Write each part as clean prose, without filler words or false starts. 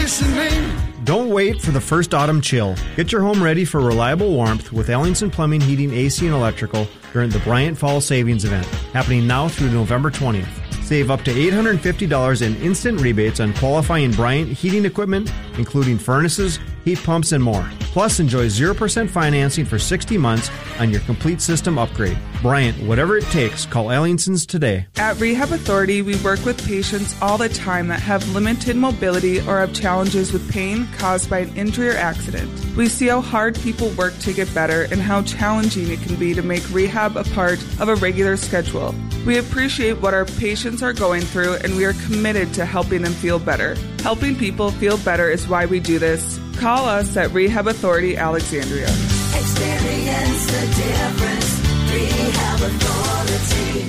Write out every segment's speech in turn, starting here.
listening. Don't wait for the first autumn chill. Get your home ready for reliable warmth with Ellingson Plumbing, Heating, AC, and Electrical during the Bryant Fall Savings Event, happening now through November 20th. Save up to $850 in instant rebates on qualifying Bryant heating equipment, including furnaces, heat pumps, and more. Plus, enjoy 0% financing for 60 months on your complete system upgrade. Bryant, whatever it takes, call Ellingson's today. At Rehab Authority, we work with patients all the time that have limited mobility or have challenges with pain caused by an injury or accident. We see how hard people work to get better and how challenging it can be to make rehab a part of a regular schedule. We appreciate what our patients are going through, and we are committed to helping them feel better. Helping people feel better is why we do this. Call us at Rehab Authority Alexandria. Experience the difference. Rehab Authority.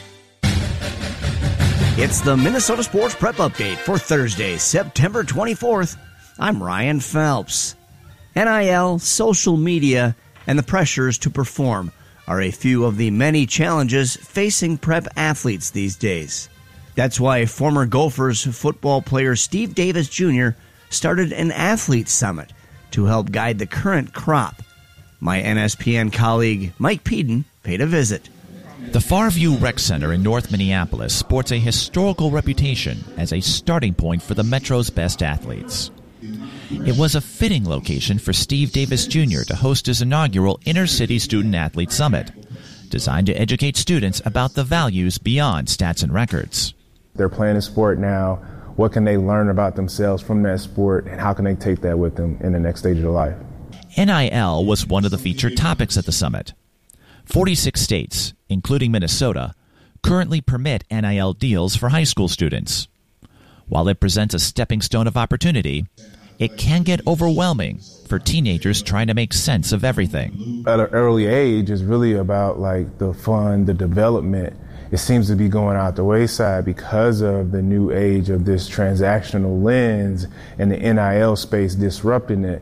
It's the Minnesota Sports Prep Update for Thursday, September 24th. I'm Ryan Phelps. NIL, social media, and the pressures to perform are a few of the many challenges facing prep athletes these days. That's why former Gophers football player Steve Davis Jr. started an athlete summit to help guide the current crop. My NSPN colleague Mike Peden paid a visit. The Farview Rec Center in North Minneapolis sports a historical reputation as a starting point for the Metro's best athletes. It was a fitting location for Steve Davis Jr. to host his inaugural Inner-City Student-Athlete Summit, designed to educate students about the values beyond stats and records. They're playing a sport now. What can they learn about themselves from that sport, and how can they take that with them in the next stage of their life? NIL was one of the featured topics at the summit. 46 states, including Minnesota, currently permit NIL deals for high school students. While it presents a stepping stone of opportunity, it can get overwhelming for teenagers trying to make sense of everything. At an early age, it's really about like the fun, the development. It seems to be going out the wayside because of the new age of this transactional lens and the NIL space disrupting it.